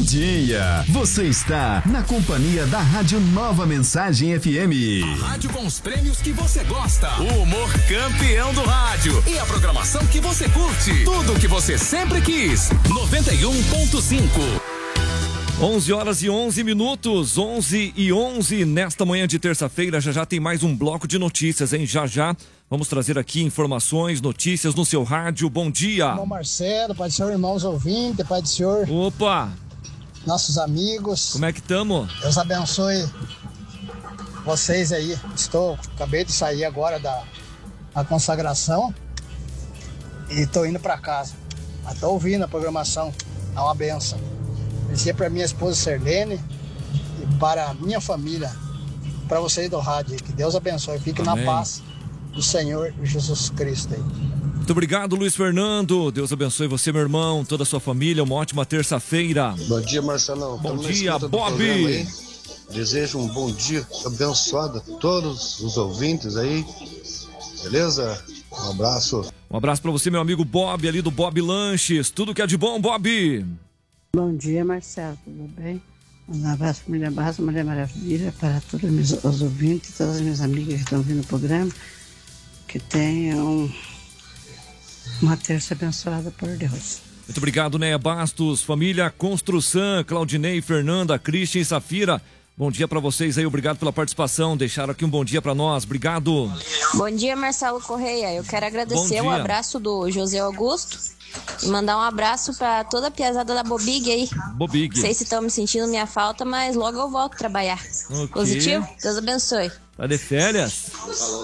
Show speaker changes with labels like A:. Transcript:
A: dia. Você está na companhia da Rádio Nova Mensagem FM.
B: A rádio com os prêmios que você gosta. O humor campeão do rádio. E a programação que você curte. Tudo o que você sempre quis. 91.5.
C: 11h11, 11h11, nesta manhã de terça-feira. Já tem mais um bloco de notícias, hein? Já vamos trazer aqui informações, notícias no seu rádio. Bom dia.
D: Irmão Marcelo, Pai do Senhor, irmãos ouvintes, Pai do Senhor.
C: Opa!
D: Nossos amigos.
C: Como é que estamos?
D: Deus abençoe vocês aí. Acabei de sair agora da consagração e estou indo para casa. Estou ouvindo a programação. É uma benção. Desejo para minha esposa Serlene e para a minha família, para vocês do rádio. Que Deus abençoe. Fique na paz do Senhor Jesus Cristo aí.
C: Muito obrigado, Luiz Fernando. Deus abençoe você, meu irmão, toda a sua família. Uma ótima terça-feira.
E: Bom dia, Marcelão.
C: Bom dia, Bob.
E: Desejo um bom dia abençoado a todos os ouvintes aí. Beleza? Um abraço.
C: Um abraço para você, meu amigo Bob, ali do Bob Lanches. Tudo que é de bom, Bob.
F: Bom dia, Marcelo, tudo bem? Um abraço para Mulher Barra, Mulher Maravilha, para todos os ouvintes, todas as minhas amigas que estão vindo no programa, que tenham uma terça abençoada por Deus.
C: Muito obrigado, Néia Bastos, família Construção, Claudinei, Fernanda, Cristian e Safira. Bom dia para vocês aí, obrigado pela participação, deixaram aqui um bom dia para nós, obrigado.
G: Bom dia, Marcelo Correia, eu quero agradecer o abraço do José Augusto e mandar um abraço para toda a piazada da Bobig aí.
C: Bobig.
G: Não sei se estão me sentindo minha falta, mas logo eu volto a trabalhar.
C: Okay.
G: Positivo? Deus abençoe.
C: Tá de férias?